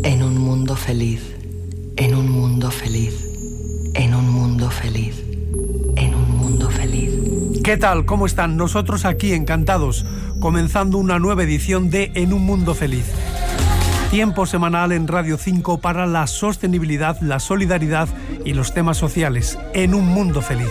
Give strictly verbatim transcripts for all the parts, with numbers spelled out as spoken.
En un mundo feliz, en un mundo feliz, en un mundo feliz, en un mundo feliz. ¿Qué tal? ¿Cómo están? Nosotros aquí encantados, comenzando una nueva edición de En un mundo feliz. Tiempo semanal en Radio cinco para la sostenibilidad, la solidaridad y los temas sociales. En un mundo feliz.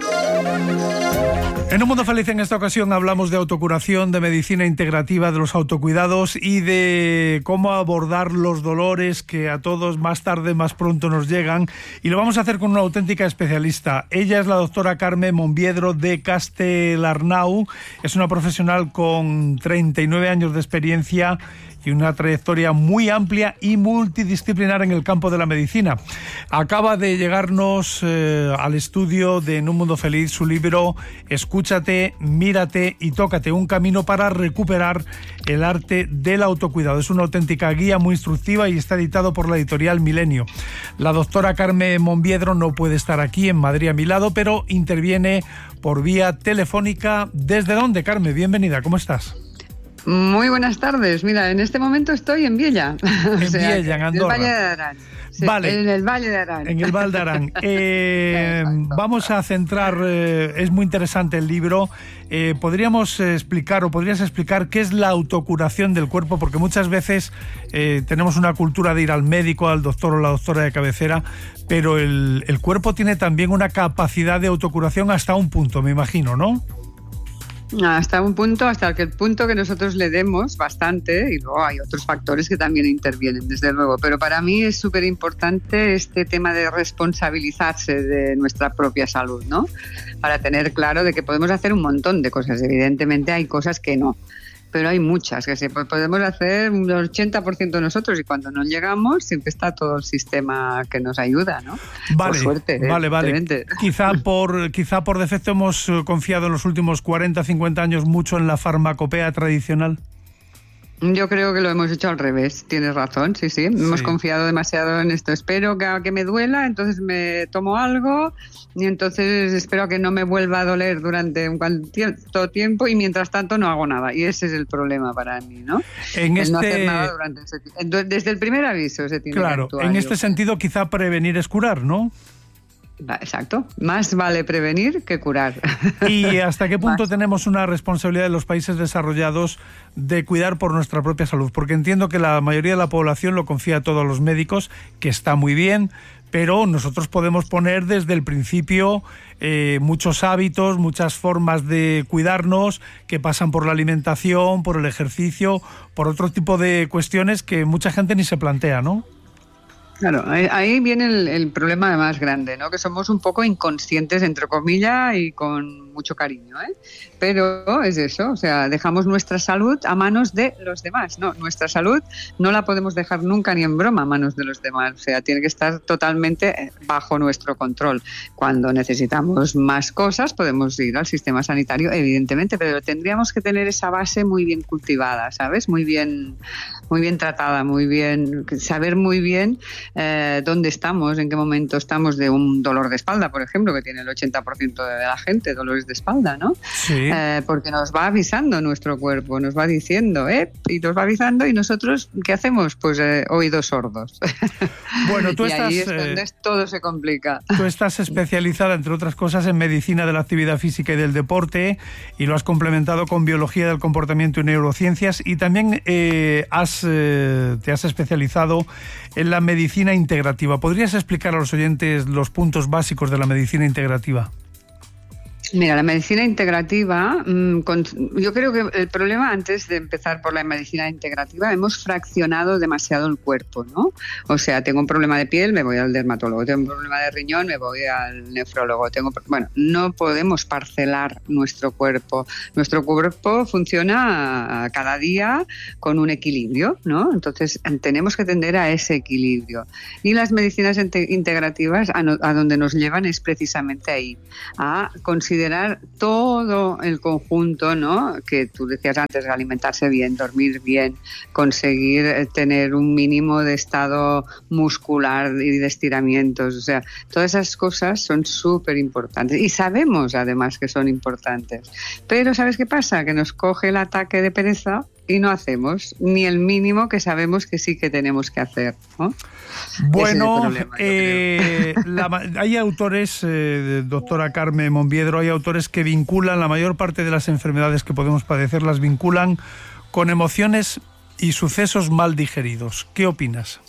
En un mundo feliz, en esta ocasión hablamos de autocuración, de medicina integrativa, de los autocuidados y de cómo abordar los dolores que a todos más tarde, más pronto nos llegan. Y lo vamos a hacer con una auténtica especialista. Ella es la doctora Carme Monviedro de Castellarnau. Es una profesional con treinta y nueve años de experiencia y una trayectoria muy amplia y multidisciplinar en el campo de la medicina. Acaba de llegarnos eh, al estudio de En un mundo feliz su libro Escúchate, mírate y tócate, un camino para recuperar el arte del autocuidado. Es una auténtica guía muy instructiva y está editado por la editorial Milenio. La doctora Carme Monviedro no puede estar aquí en Madrid a mi lado, pero interviene por vía telefónica. ¿Desde dónde, Carme? Bienvenida, ¿cómo estás? Muy buenas tardes. Mira, en este momento estoy en Viella. En o sea, Viella, en Andorra. En el Valle de Arán. Sí, vale. En el Valle de Arán. En el Valle de Arán. Eh, vamos a centrar, eh, es muy interesante el libro. Eh, ¿Podríamos explicar o podrías explicar qué es la autocuración del cuerpo? Porque muchas veces eh, tenemos una cultura de ir al médico, al doctor o la doctora de cabecera, pero el, el cuerpo tiene también una capacidad de autocuración hasta un punto, me imagino, ¿no? Hasta un punto, hasta el punto que nosotros le demos bastante, y luego hay otros factores que también intervienen, desde luego, pero para mí es súper importante este tema de responsabilizarse de nuestra propia salud, ¿no? Para tener claro de que podemos hacer un montón de cosas. Evidentemente hay cosas que no, pero hay muchas que se podemos hacer un ochenta por ciento nosotros, y cuando no llegamos siempre está todo el sistema que nos ayuda, ¿no? Vale, por suerte, vale, vale. Quizá por, quizá por defecto hemos confiado en los últimos cuarenta, cincuenta años mucho en la farmacopea tradicional. Yo creo que lo hemos hecho al revés, tienes razón, sí, sí, sí. Hemos confiado demasiado en esto. Espero que, que me duela, entonces me tomo algo y entonces espero que no me vuelva a doler durante un cuanto tiempo y mientras tanto no hago nada. Y ese es el problema para mí, ¿no? En el este... no hacer nada durante ese tiempo. Desde el primer aviso se tiene claro, que actuar. En este yo. sentido quizá prevenir es curar, ¿no? Exacto, más vale prevenir que curar. ¿Y hasta qué punto más. tenemos una responsabilidad de los países desarrollados de cuidar por nuestra propia salud? Porque entiendo que la mayoría de la población lo confía todo a los médicos, que está muy bien, pero nosotros podemos poner desde el principio eh, muchos hábitos, muchas formas de cuidarnos que pasan por la alimentación, por el ejercicio, por otro tipo de cuestiones que mucha gente ni se plantea, ¿no? Claro, ahí viene el, el problema más grande, ¿no? Que somos un poco inconscientes, entre comillas, y con mucho cariño, ¿eh? Pero es eso, o sea, dejamos nuestra salud a manos de los demás, ¿no? Nuestra salud no la podemos dejar nunca ni en broma a manos de los demás, o sea, tiene que estar totalmente bajo nuestro control. Cuando necesitamos más cosas podemos ir al sistema sanitario, evidentemente, pero tendríamos que tener esa base muy bien cultivada, ¿sabes? Muy bien, muy bien tratada, muy bien, saber muy bien Eh, dónde estamos, en qué momento estamos de un dolor de espalda, por ejemplo, que tiene el ochenta por ciento de la gente, dolores de espalda, ¿no? Sí. Eh, porque nos va avisando nuestro cuerpo, nos va diciendo, ¿eh? Y nos va avisando, y nosotros, ¿qué hacemos? Pues eh, oídos sordos. Bueno, tú y estás... ahí es donde eh, todo se complica. Tú estás especializada, entre otras cosas, en medicina de la actividad física y del deporte, y lo has complementado con biología del comportamiento y neurociencias, y también eh, has, eh, te has especializado en la medicina integrativa. ¿Podrías explicar a los oyentes los puntos básicos de la medicina integrativa? Mira, la medicina integrativa, mmm, con, yo creo que el problema, antes de empezar por la medicina integrativa, hemos fraccionado demasiado el cuerpo, ¿no? O sea, tengo un problema de piel, me voy al dermatólogo, tengo un problema de riñón, me voy al nefrólogo, tengo, bueno, no podemos parcelar nuestro cuerpo. Nuestro cuerpo funciona cada día con un equilibrio, ¿no? Entonces, tenemos que tender a ese equilibrio. Y las medicinas integrativas a, no, a donde nos llevan es precisamente ahí, a considerar todo el conjunto, ¿no? Que tú decías antes, alimentarse bien, dormir bien, conseguir tener un mínimo de estado muscular y de estiramientos, o sea, todas esas cosas son súper importantes y sabemos además que son importantes, pero ¿sabes qué pasa? Que nos coge el ataque de pereza y no hacemos ni el mínimo que sabemos que sí que tenemos que hacer, ¿no? Bueno, problema, eh, la, hay autores, eh, doctora Carmen Monviedro, hay autores que vinculan la mayor parte de las enfermedades que podemos padecer, las vinculan con emociones y sucesos mal digeridos. ¿Qué opinas?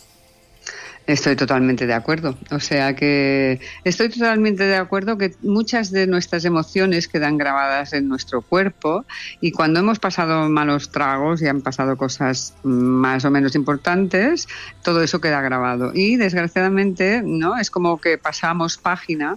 Estoy totalmente de acuerdo. O sea que estoy totalmente de acuerdo que muchas de nuestras emociones quedan grabadas en nuestro cuerpo y cuando hemos pasado malos tragos y han pasado cosas más o menos importantes, todo eso queda grabado. Y desgraciadamente, ¿no? Es como que pasamos página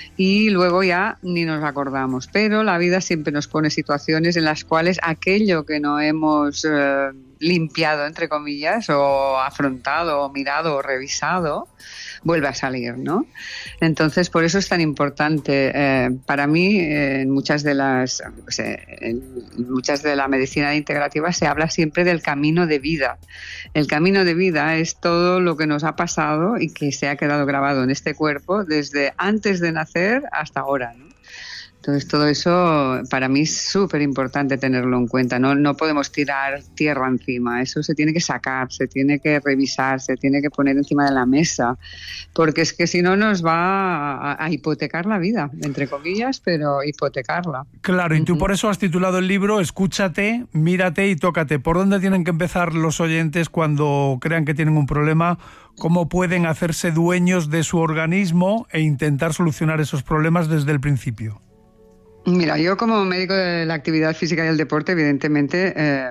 y luego ya ni nos acordamos. Pero la vida siempre nos pone situaciones en las cuales aquello que no hemos eh, limpiado, entre comillas, o afrontado, o mirado, o revisado, vuelve a salir, ¿no? Entonces, por eso es tan importante. Eh, para mí, eh, en muchas de las, o sea, en muchas de la medicina integrativa se habla siempre del camino de vida. El camino de vida es todo lo que nos ha pasado y que se ha quedado grabado en este cuerpo desde antes de nacer hasta ahora, ¿no? Entonces, todo eso para mí es súper importante tenerlo en cuenta. No, no podemos tirar tierra encima. Eso se tiene que sacar, se tiene que revisar, se tiene que poner encima de la mesa. Porque es que si no nos va a, a hipotecar la vida, entre comillas, pero hipotecarla. Claro, y tú por eso has titulado el libro Escúchate, mírate y tócate. ¿Por dónde tienen que empezar los oyentes cuando crean que tienen un problema? ¿Cómo pueden hacerse dueños de su organismo e intentar solucionar esos problemas desde el principio? Mira, yo como médico de la actividad física y el deporte, evidentemente, eh,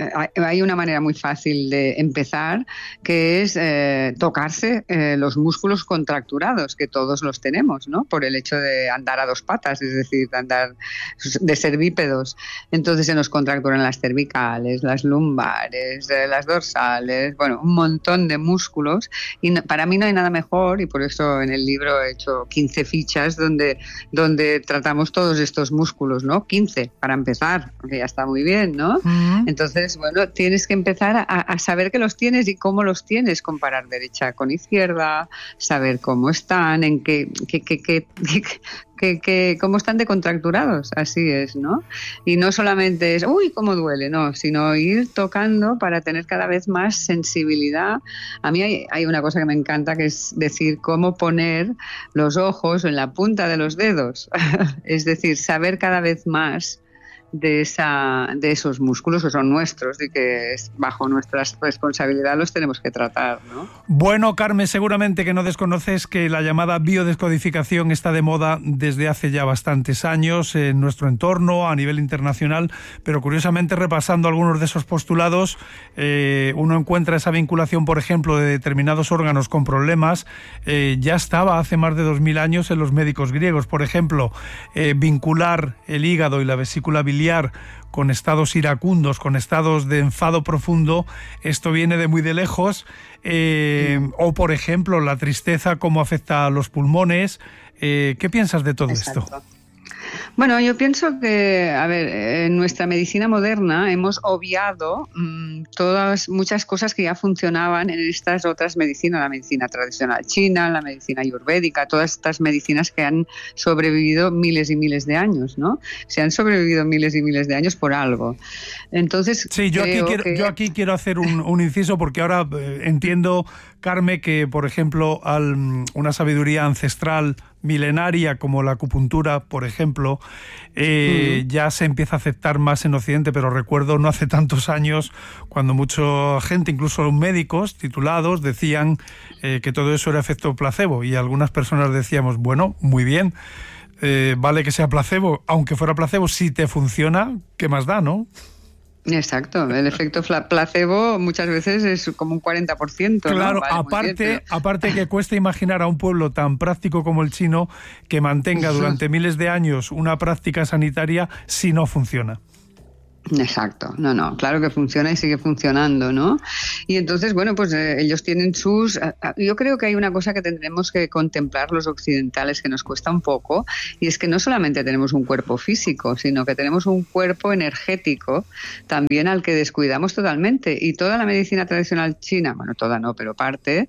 hay una manera muy fácil de empezar, que es eh, tocarse eh, los músculos contracturados, que todos los tenemos, ¿no? Por el hecho de andar a dos patas, es decir, de andar, de ser bípedos. Entonces se nos contracturan las cervicales, las lumbares, eh, las dorsales, bueno, un montón de músculos. Y no, para mí no hay nada mejor, y por eso en el libro he hecho quince fichas donde, donde tratamos todos estos músculos, ¿no? quince para empezar, porque ya está muy bien, ¿no? Uh-huh. Entonces, bueno, tienes que empezar a, a saber que los tienes y cómo los tienes, comparar derecha con izquierda, saber cómo están, en qué, qué, qué, qué, qué, qué, qué, cómo están decontracturados, así es, ¿no? Y no solamente es, uy, cómo duele, no, sino ir tocando para tener cada vez más sensibilidad. A mí hay, hay una cosa que me encanta, que es decir cómo poner los ojos en la punta de los dedos, es decir, saber cada vez más de esa de esos músculos que son nuestros y que es bajo nuestra responsabilidad los tenemos que tratar, ¿no? Bueno, Carmen, seguramente que no desconoces que la llamada biodescodificación está de moda desde hace ya bastantes años en nuestro entorno, a nivel internacional, pero curiosamente, repasando algunos de esos postulados, eh, uno encuentra esa vinculación, por ejemplo, de determinados órganos con problemas, eh, ya estaba hace más de dos mil años en los médicos griegos. Por ejemplo, eh, vincular el hígado y la vesícula biliar con estados iracundos, con estados de enfado profundo, esto viene de muy de lejos, eh, sí. O por ejemplo la tristeza, cómo afecta a los pulmones. Eh, ¿qué piensas de todo Exacto. esto? Bueno, yo pienso que, a ver, en nuestra medicina moderna hemos obviado mmm, todas, muchas cosas que ya funcionaban en estas otras medicinas, la medicina tradicional china, la medicina ayurvédica, todas estas medicinas que han sobrevivido miles y miles de años, ¿no? Se han sobrevivido miles y miles de años por algo. Entonces, sí, yo aquí quiero, que... yo aquí quiero hacer un, un inciso porque ahora eh, entiendo, Carmen, que, por ejemplo, al, una sabiduría ancestral milenaria como la acupuntura, por ejemplo, eh, mm. ya se empieza a aceptar más en Occidente, pero recuerdo no hace tantos años cuando mucha gente, incluso los médicos titulados, decían eh, que todo eso era efecto placebo, y algunas personas decíamos, bueno, muy bien, eh, vale que sea placebo, aunque fuera placebo, si te funciona, ¿qué más da, no? Exacto, el efecto placebo muchas veces es como un cuarenta por ciento. Claro, ¿no? Vale, aparte, bien, pero... aparte que cuesta imaginar a un pueblo tan práctico como el chino que mantenga durante miles de años una práctica sanitaria si no funciona. Exacto, no, no, claro que funciona y sigue funcionando, ¿no? Y entonces, bueno, pues eh, ellos tienen sus... Eh, yo creo que hay una cosa que tendremos que contemplar los occidentales que nos cuesta un poco, y es que no solamente tenemos un cuerpo físico, sino que tenemos un cuerpo energético también al que descuidamos totalmente, y toda la medicina tradicional china, bueno, toda no, pero parte,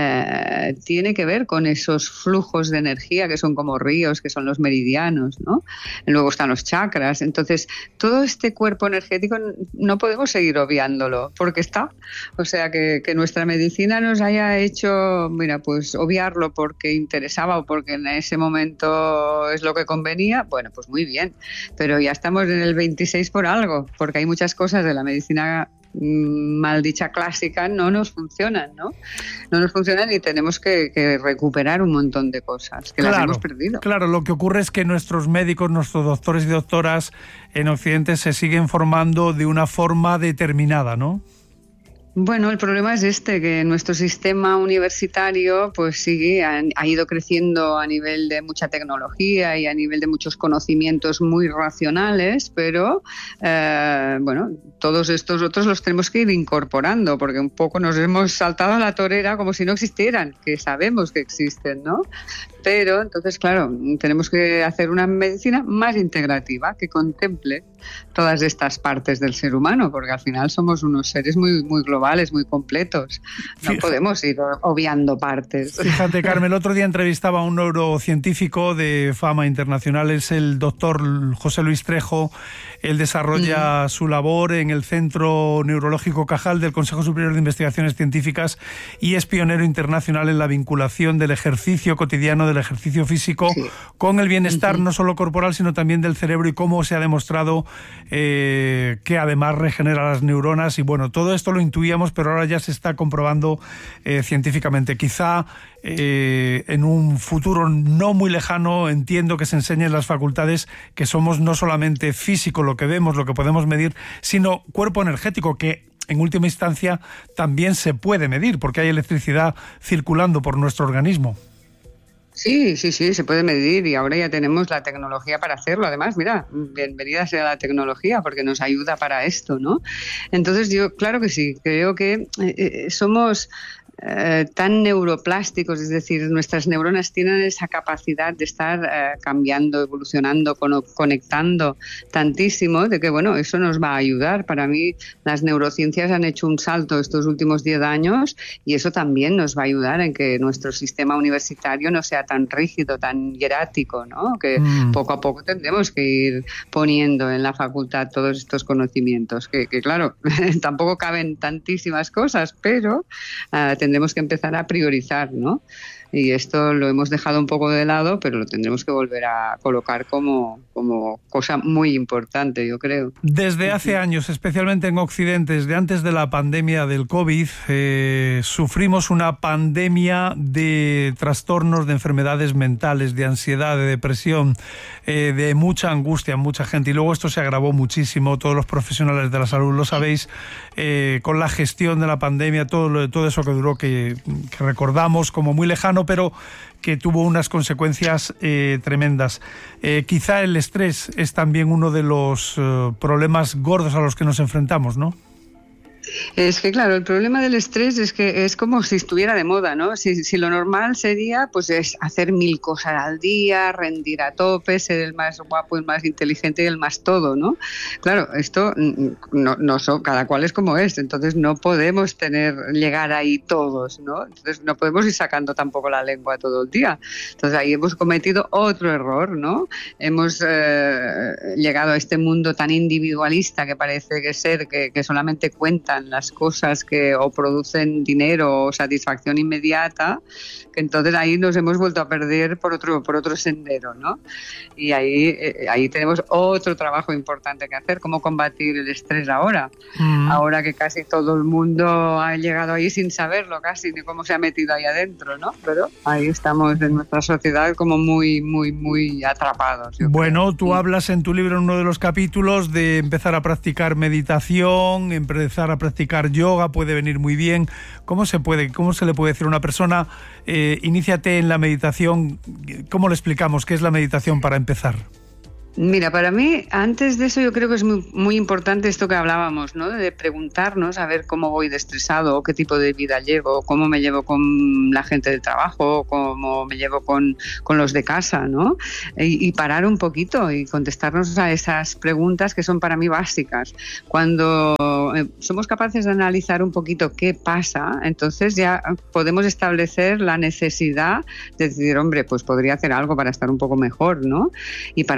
eh, tiene que ver con esos flujos de energía que son como ríos, que son los meridianos, ¿no? Luego están los chakras, entonces todo este cuerpo cuerpo energético no podemos seguir obviándolo, porque está. O sea, que, que nuestra medicina nos haya hecho, mira, pues obviarlo porque interesaba o porque en ese momento es lo que convenía, bueno, pues muy bien. Pero ya estamos en el veintiséis por algo, porque hay muchas cosas de la medicina mal dicha clásica no nos funcionan, ¿no? No nos funcionan y tenemos que, que recuperar un montón de cosas que claro, las hemos perdido. Claro, lo que ocurre es que nuestros médicos, nuestros doctores y doctoras en Occidente se siguen formando de una forma determinada, ¿no? Bueno, el problema es este, que nuestro sistema universitario pues sí, ha, ha ido creciendo a nivel de mucha tecnología y a nivel de muchos conocimientos muy racionales, pero eh, bueno, todos estos otros los tenemos que ir incorporando, porque un poco nos hemos saltado a la torera como si no existieran, que sabemos que existen, ¿no? Pero entonces, claro, tenemos que hacer una medicina más integrativa, que contemple todas estas partes del ser humano, porque al final somos unos seres muy, muy globales, muy completos. No podemos ir obviando partes. Fíjate, Carmen, el otro día entrevistaba a un neurocientífico de fama internacional, es el doctor José Luis Trejo. Él desarrolla mm. su labor en el Centro Neurológico Cajal del Consejo Superior de Investigaciones Científicas y es pionero internacional en la vinculación del ejercicio cotidiano, del ejercicio físico, sí. con el bienestar uh-huh. no solo corporal, sino también del cerebro, y cómo se ha demostrado eh, que además regenera las neuronas. Y bueno, todo esto lo intuíamos, pero ahora ya se está comprobando eh, científicamente. Quizá eh, en un futuro no muy lejano entiendo que se enseñen las facultades que somos no solamente físico, lo que vemos, lo que podemos medir, sino cuerpo energético, que en última instancia también se puede medir, porque hay electricidad circulando por nuestro organismo. Sí, sí, sí, se puede medir y ahora ya tenemos la tecnología para hacerlo. Además, mira, bienvenida sea la tecnología porque nos ayuda para esto, ¿no? Entonces yo, claro que sí, creo que eh, somos eh, tan neuroplásticos, es decir, nuestras neuronas tienen esa capacidad de estar eh, cambiando, evolucionando, con, conectando tantísimo, de que bueno, eso nos va a ayudar. Para mí las neurociencias han hecho un salto estos últimos diez años y eso también nos va a ayudar en que nuestro sistema universitario no sea tan rígido, tan hierático, ¿no? Que mm. poco a poco tendremos que ir poniendo en la facultad todos estos conocimientos, que, que claro, tampoco caben tantísimas cosas, pero uh, tendremos que empezar a priorizar, ¿no? Y esto lo hemos dejado un poco de lado, pero lo tendremos que volver a colocar como, como cosa muy importante, yo creo. Desde hace años, especialmente en Occidente, desde antes de la pandemia del COVID, eh, sufrimos una pandemia de trastornos, de enfermedades mentales, de ansiedad, de depresión, eh, de mucha angustia en mucha gente. Y luego esto se agravó muchísimo, todos los profesionales de la salud lo sabéis, eh, con la gestión de la pandemia, todo, lo, todo eso que duró, que, que recordamos como muy lejano, pero que tuvo unas consecuencias eh, tremendas. Eh, quizá el estrés es también uno de los eh, problemas gordos a los que nos enfrentamos, ¿no? Es que claro, el problema del estrés es que es como si estuviera de moda, ¿no? Si, si lo normal sería pues es hacer mil cosas al día, rendir a tope, ser el más guapo, el más inteligente y el más todo, ¿no? Claro, esto no, no so, cada cual es como es, entonces no podemos tener llegar ahí todos, ¿no? Entonces no podemos ir sacando tampoco la lengua todo el día. Entonces ahí hemos cometido otro error, ¿no? Hemos eh, llegado a este mundo tan individualista que parece que ser que, que solamente cuenta las cosas que o producen dinero o satisfacción inmediata, que entonces ahí nos hemos vuelto a perder por otro por otro sendero, ¿no? Y ahí eh, ahí tenemos otro trabajo importante que hacer, cómo combatir el estrés ahora, mm. ahora que casi todo el mundo ha llegado ahí sin saberlo casi ni cómo se ha metido ahí adentro, ¿no? Pero ahí estamos en nuestra sociedad como muy muy muy atrapados. Bueno, creo. tú sí. hablas en tu libro en uno de los capítulos de empezar a practicar meditación, empezar a practicar yoga, puede venir muy bien. ¿Cómo se puede, cómo se le puede decir a una persona, eh, iníciate en la meditación? ¿Cómo le explicamos qué es la meditación para empezar? Mira, para mí, antes de eso yo creo que es muy, muy importante esto que hablábamos, ¿no? De preguntarnos a ver cómo voy de estresado, qué tipo de vida llevo, cómo me llevo con la gente del trabajo, cómo me llevo con, con los de casa, ¿no? Y, y parar un poquito y contestarnos a esas preguntas que son para mí básicas. Cuando somos capaces de analizar un poquito qué pasa, entonces ya podemos establecer la necesidad de decir, hombre, pues podría hacer algo para estar un poco mejor, ¿no? Y para mí es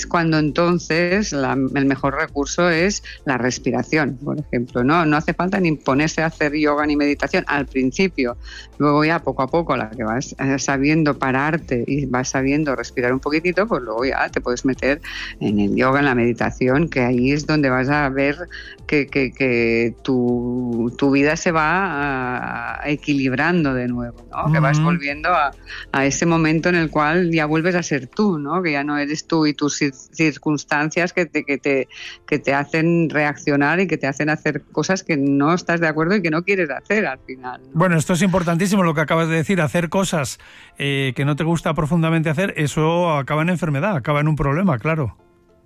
es cuando entonces la, el mejor recurso es la respiración, por ejemplo, ¿no? No hace falta ni ponerse a hacer yoga ni meditación al principio, luego ya poco a poco, a la que vas sabiendo pararte y vas sabiendo respirar un poquitito, pues luego ya te puedes meter en el yoga, en la meditación, que ahí es donde vas a ver que, que, que tu, tu vida se va a, equilibrando de nuevo, ¿no? Uh-huh. Que vas volviendo a, a ese momento en el cual ya vuelves a ser tú, ¿no? Que ya no eres tú y tus circunstancias que te, que te, que te hacen reaccionar y que te hacen hacer cosas que no estás de acuerdo y que no quieres hacer al final, ¿no? Bueno, esto es importantísimo lo que acabas de decir, hacer cosas eh, que no te gusta profundamente hacer, eso acaba en enfermedad, acaba en un problema, claro.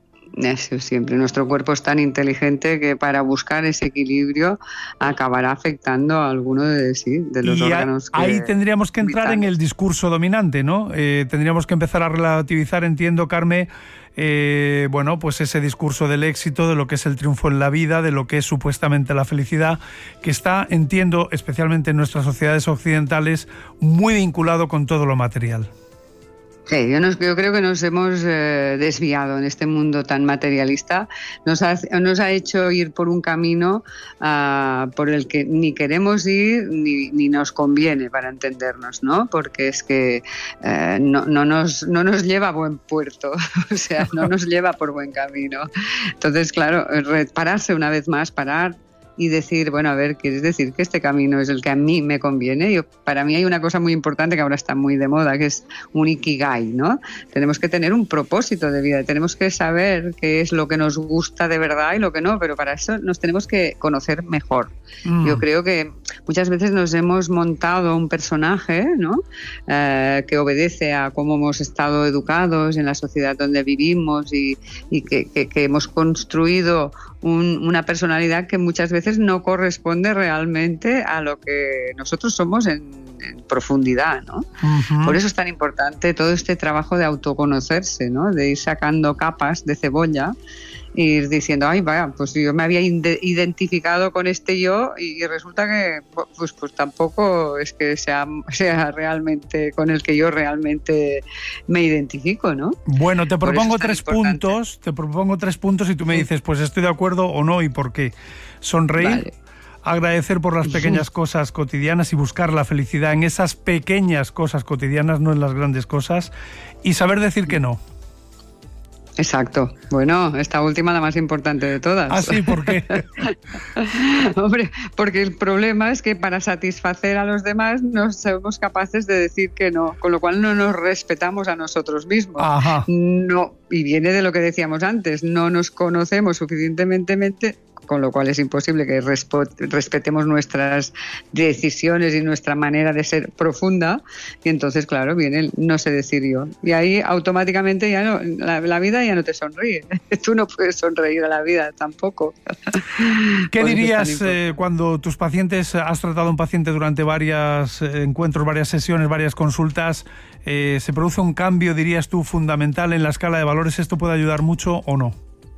Eso siempre. Nuestro cuerpo es tan inteligente que para buscar ese equilibrio acabará afectando a alguno de, sí, de los y órganos. A, que ahí tendríamos que entrar vitales. En el discurso dominante, ¿no? Eh, tendríamos que empezar a relativizar, entiendo, Carme, eh, bueno, pues ese discurso del éxito, de lo que es el triunfo en la vida, de lo que es supuestamente la felicidad, que está, entiendo, especialmente en nuestras sociedades occidentales, muy vinculado con todo lo material. Sí, yo, nos, yo creo que nos hemos eh, desviado en este mundo tan materialista, nos ha, nos ha hecho ir por un camino uh, por el que ni queremos ir ni, ni nos conviene, para entendernos, ¿no? Porque es que eh, no, no, nos, no nos lleva a buen puerto, o sea, no nos lleva por buen camino. Entonces, claro, pararse una vez más, parar y decir, bueno, a ver, ¿quieres decir que este camino es el que a mí me conviene? Yo, para mí hay una cosa muy importante que ahora está muy de moda, que es un ikigai, ¿no? Tenemos que tener un propósito de vida, tenemos que saber qué es lo que nos gusta de verdad y lo que no, pero para eso nos tenemos que conocer mejor. Mm. Yo creo que muchas veces nos hemos montado un personaje, ¿no? Eh, que obedece a cómo hemos estado educados en la sociedad donde vivimos y, y que, que, que hemos construido un, una personalidad que muchas veces no corresponde realmente a lo que nosotros somos en, en profundidad, ¿no? Uh-huh. Por eso es tan importante todo este trabajo de autoconocerse, ¿no? De ir sacando capas de cebolla e ir diciendo, ay, vaya, pues yo me había identificado con este yo y resulta que pues, pues tampoco es que sea, sea realmente con el que yo realmente me identifico, ¿no? Bueno, te propongo tres puntos, te propongo tres puntos y tú me dices, pues estoy de acuerdo o no y por qué. Sonreír, vale. Agradecer por las pequeñas cosas cotidianas y buscar la felicidad en esas pequeñas cosas cotidianas, no en las grandes cosas, y saber decir que no. Exacto. Bueno, esta última la más importante de todas. ¿Ah, sí? ¿Por qué? Hombre, porque el problema es que para satisfacer a los demás no somos capaces de decir que no, con lo cual no nos respetamos a nosotros mismos. Ajá. No, y viene de lo que decíamos antes, no nos conocemos suficientemente, con lo cual es imposible que respetemos nuestras decisiones y nuestra manera de ser profunda, y entonces, claro, viene el no sé decir yo. Y ahí automáticamente ya no, la, la vida ya no te sonríe. Tú no puedes sonreír a la vida tampoco. ¿Qué dirías eh, cuando tus pacientes, has tratado a un paciente durante varios eh, encuentros, varias sesiones, varias consultas, eh, se produce un cambio, dirías tú, fundamental en la escala de valores? ¿Esto puede ayudar mucho o no?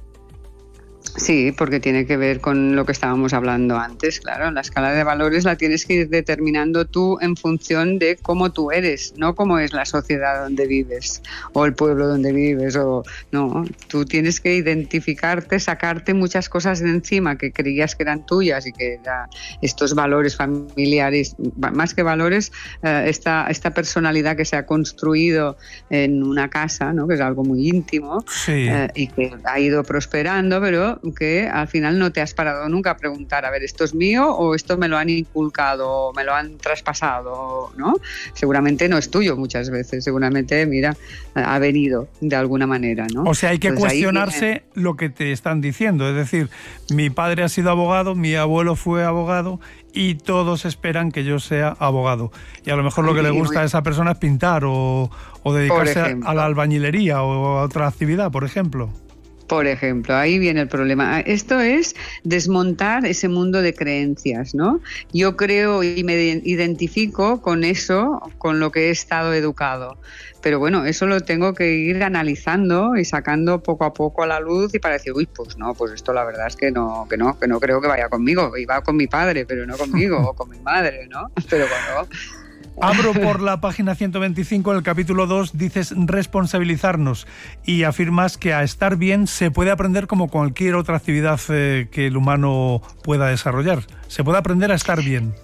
Sí, porque tiene que ver con lo que estábamos hablando antes, claro. La escala de valores la tienes que ir determinando tú en función de cómo tú eres, no cómo es la sociedad donde vives o el pueblo donde vives. O no, tú tienes que identificarte, sacarte muchas cosas de encima que creías que eran tuyas y que eran estos valores familiares, más que valores, eh, esta, esta personalidad que se ha construido en una casa, ¿no? Que es algo muy íntimo, sí. eh, y que ha ido prosperando, pero que al final no te has parado nunca a preguntar, a ver, ¿esto es mío o esto me lo han inculcado o me lo han traspasado? ¿No? Seguramente no es tuyo muchas veces, seguramente, mira, ha venido de alguna manera, ¿no? O sea, hay que Entonces, cuestionarse viene... lo que te están diciendo, es decir, mi padre ha sido abogado, mi abuelo fue abogado y todos esperan que yo sea abogado. Y a lo mejor lo que sí, le gusta muy... a esa persona es pintar o, o dedicarse a la albañilería o a otra actividad, por ejemplo. Por ejemplo, ahí viene el problema. Esto es desmontar ese mundo de creencias, ¿no? Yo creo y me identifico con eso, con lo que he estado educado. Pero bueno, eso lo tengo que ir analizando y sacando poco a poco a la luz y para decir, uy, pues no, pues esto la verdad es que no, que no, que no creo que vaya conmigo. Iba con mi padre, pero no conmigo, o con mi madre, ¿no? Pero bueno... Abro por la página ciento veinticinco, en el capítulo dos, dices responsabilizarnos y afirmas que a estar bien se puede aprender como cualquier otra actividad eh, que el humano pueda desarrollar. Se puede aprender a estar bien.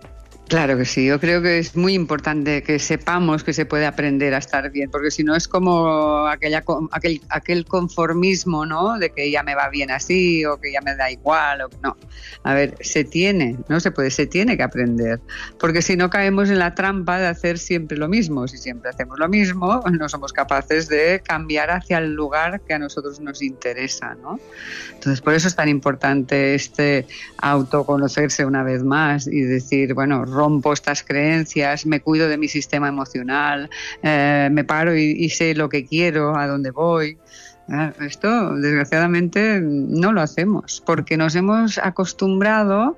Claro que sí, yo creo que es muy importante que sepamos que se puede aprender a estar bien, porque si no es como aquella, aquel, aquel conformismo, ¿no? De que ya me va bien así o que ya me da igual, o no. A ver, se tiene, no se puede, se tiene que aprender, porque si no caemos en la trampa de hacer siempre lo mismo. Si siempre hacemos lo mismo, no somos capaces de cambiar hacia el lugar que a nosotros nos interesa, ¿no? Entonces, por eso es tan importante este autoconocerse una vez más y decir, bueno, rompo estas creencias, me cuido de mi sistema emocional, eh, me paro y, y sé lo que quiero, a dónde voy. Esto, desgraciadamente, no lo hacemos porque nos hemos acostumbrado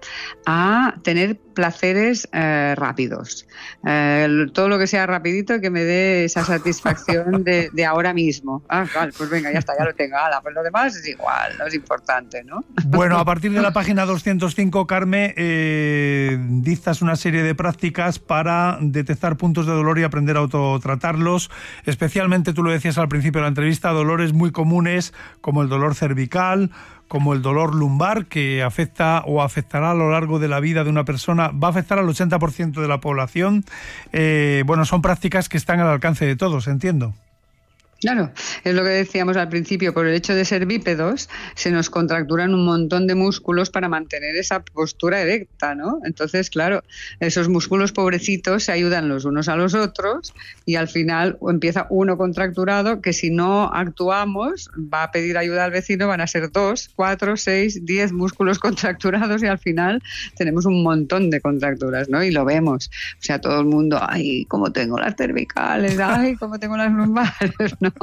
a tener placeres eh, rápidos. Eh, todo lo que sea rapidito y que me dé esa satisfacción de, de ahora mismo. Ah, vale, pues venga, ya está, ya lo tengo. Ala, pues lo demás es igual, no es importante, ¿no? Bueno, a partir de la página doscientos cinco, Carme, eh, dictas una serie de prácticas para detectar puntos de dolor y aprender a autotratarlos. Especialmente, tú lo decías al principio de la entrevista, dolores muy comunes como el dolor cervical, como el dolor lumbar, que afecta o afectará a lo largo de la vida de una persona, va a afectar al ochenta por ciento de la población. Eh, bueno, son prácticas que están al alcance de todos, entiendo. Claro, es lo que decíamos al principio, por el hecho de ser bípedos se nos contracturan un montón de músculos para mantener esa postura erecta, ¿no? Entonces, claro, esos músculos pobrecitos se ayudan los unos a los otros y al final empieza uno contracturado que si no actuamos va a pedir ayuda al vecino, van a ser dos, cuatro, seis, diez músculos contracturados y al final tenemos un montón de contracturas, ¿no? Y lo vemos, o sea, todo el mundo, ay, cómo tengo las cervicales, ay, cómo tengo las lumbares, ¿no?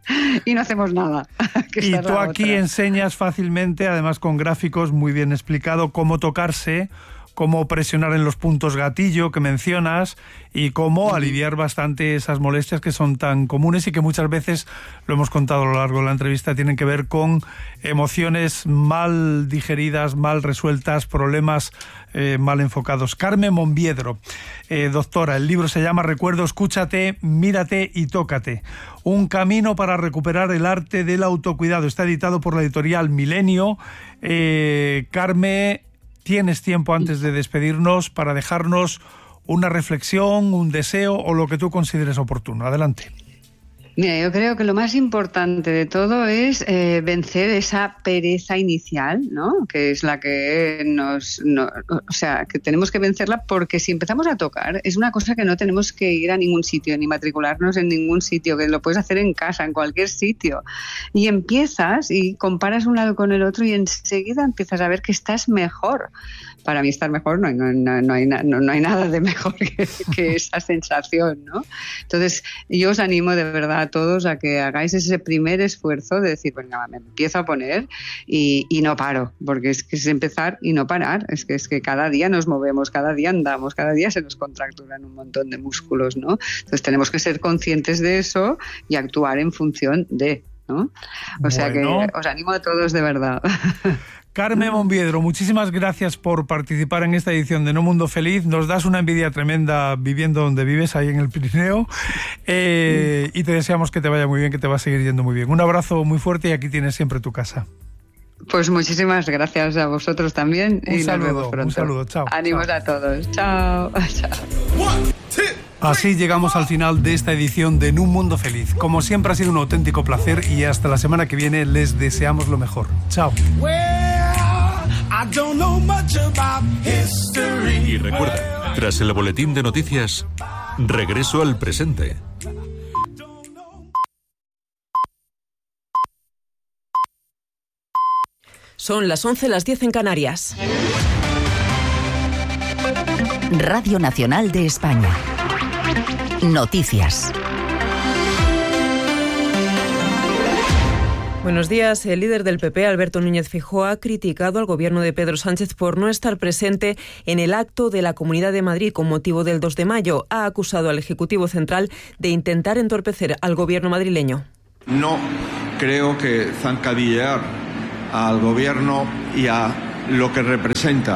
Y no hacemos nada. Y tú aquí otra. Enseñas fácilmente, además con gráficos muy bien explicado, cómo tocarse, cómo presionar en los puntos gatillo que mencionas y cómo aliviar bastante esas molestias que son tan comunes y que muchas veces, lo hemos contado a lo largo de la entrevista, tienen que ver con emociones mal digeridas, mal resueltas, problemas eh, mal enfocados. Carme Monviedro, eh, doctora, el libro se llama Recuerdo, escúchate, mírate y tócate. Un camino para recuperar el arte del autocuidado. Está editado por la editorial Milenio. Eh, Carme, tienes tiempo antes de despedirnos para dejarnos una reflexión, un deseo o lo que tú consideres oportuno. Adelante. Mira, yo creo que lo más importante de todo es eh, vencer esa pereza inicial, ¿no? Que es la que nos, no, o sea, que tenemos que vencerla porque si empezamos a tocar es una cosa que no tenemos que ir a ningún sitio ni matricularnos en ningún sitio, que lo puedes hacer en casa, en cualquier sitio. Y empiezas y comparas un lado con el otro y enseguida empiezas a ver que estás mejor. Para mí estar mejor no hay, no, no, no hay, no, no hay nada de mejor que, que esa sensación, ¿no? Entonces, yo os animo de verdad a todos a que hagáis ese primer esfuerzo de decir, venga, me empiezo a poner y, y no paro, porque es que es empezar y no parar, es que, es que cada día nos movemos, cada día andamos, cada día se nos contracturan un montón de músculos, ¿no? Entonces tenemos que ser conscientes de eso y actuar en función de, ¿no? O bueno. sea que os animo a todos de verdad. Carme Monviedro, muchísimas gracias por participar en esta edición de No Mundo Feliz. Nos das una envidia tremenda viviendo donde vives, ahí en el Pirineo. Eh, y te deseamos que te vaya muy bien, que te va a seguir yendo muy bien. Un abrazo muy fuerte y aquí tienes siempre tu casa. Pues muchísimas gracias a vosotros también. Un y saludo, nos vemos pronto. un saludo. Chao. Ánimos chao. a todos. Chao. Chao. Así llegamos al final de esta edición de En un Mundo Feliz. Como siempre ha sido un auténtico placer y hasta la semana que viene les deseamos lo mejor. Chao. Y recuerda, tras el boletín de noticias, regreso al presente. Son las once, las diez en Canarias. Radio Nacional de España. Noticias. Buenos días. El líder del P P, Alberto Núñez Feijóo, ha criticado al gobierno de Pedro Sánchez por no estar presente en el acto de la Comunidad de Madrid con motivo del dos de mayo. Ha acusado al Ejecutivo Central de intentar entorpecer al gobierno madrileño. No creo que zancadillear al gobierno y a lo que representa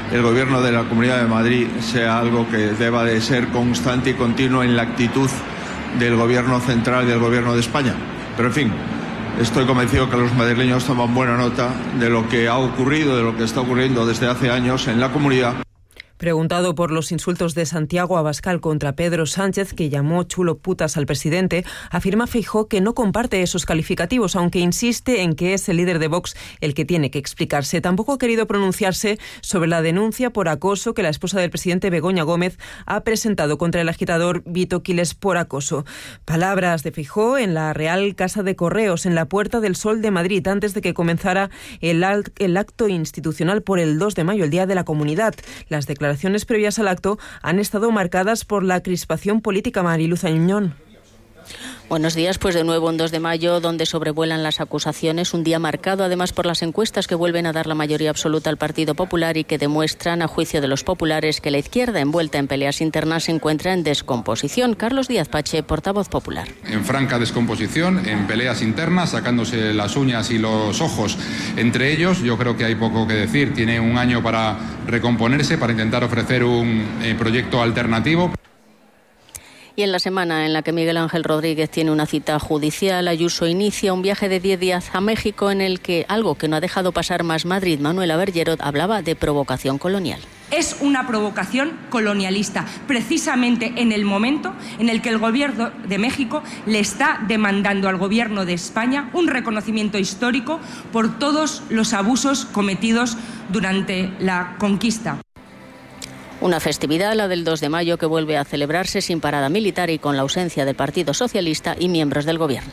el gobierno de la Comunidad de Madrid sea algo que deba de ser constante y continuo en la actitud del gobierno central y del gobierno de España. Pero en fin, estoy convencido que los madrileños toman buena nota de lo que ha ocurrido, de lo que está ocurriendo desde hace años en la comunidad. Preguntado por los insultos de Santiago Abascal contra Pedro Sánchez, que llamó chulo putas al presidente, afirma Feijóo que no comparte esos calificativos, aunque insiste en que es el líder de Vox el que tiene que explicarse. Tampoco ha querido pronunciarse sobre la denuncia por acoso que la esposa del presidente, Begoña Gómez, ha presentado contra el agitador Vito Quiles por acoso. Palabras de Feijóo en la Real Casa de Correos, en la Puerta del Sol de Madrid, antes de que comenzara el, el acto institucional por el dos de mayo, el Día de la Comunidad. Las declaraciones Las declaraciones previas al acto han estado marcadas por la crispación política. Mariluz Añón. Buenos días, pues de nuevo un dos de mayo donde sobrevuelan las acusaciones, un día marcado además por las encuestas que vuelven a dar la mayoría absoluta al Partido Popular y que demuestran, a juicio de los populares, que la izquierda envuelta en peleas internas se encuentra en descomposición. Carlos Díaz Pache, portavoz popular. En franca descomposición, en peleas internas, sacándose las uñas y los ojos entre ellos. Yo creo que hay poco que decir. Tiene un año para recomponerse, para intentar ofrecer un eh, proyecto alternativo. Y en la semana en la que Miguel Ángel Rodríguez tiene una cita judicial, Ayuso inicia un viaje de diez días a México en el que, algo que no ha dejado pasar más Madrid, Manuela Bergerot, hablaba de provocación colonial. Es una provocación colonialista, precisamente en el momento en el que el Gobierno de México le está demandando al Gobierno de España un reconocimiento histórico por todos los abusos cometidos durante la conquista. Una festividad, la del dos de mayo, que vuelve a celebrarse sin parada militar y con la ausencia del Partido Socialista y miembros del Gobierno.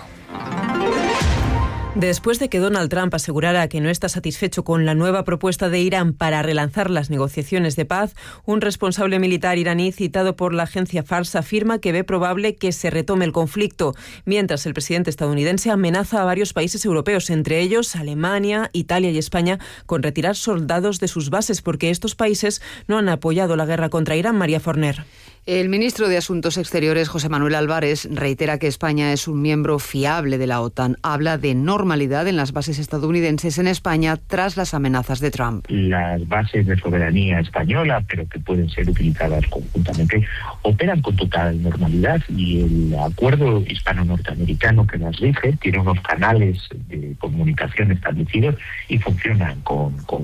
Después de que Donald Trump asegurara que no está satisfecho con la nueva propuesta de Irán para relanzar las negociaciones de paz, un responsable militar iraní citado por la agencia Fars afirma que ve probable que se retome el conflicto, mientras el presidente estadounidense amenaza a varios países europeos, entre ellos Alemania, Italia y España, con retirar soldados de sus bases porque estos países no han apoyado la guerra contra Irán. María Forner. El ministro de Asuntos Exteriores, José Manuel Álvarez, reitera que España es un miembro fiable de la OTAN. Habla de normalidad en las bases estadounidenses en España tras las amenazas de Trump. Las bases de soberanía española, pero que pueden ser utilizadas conjuntamente, operan con total normalidad y el acuerdo hispano-norteamericano que las rige tiene unos canales de comunicación establecidos y funcionan con, con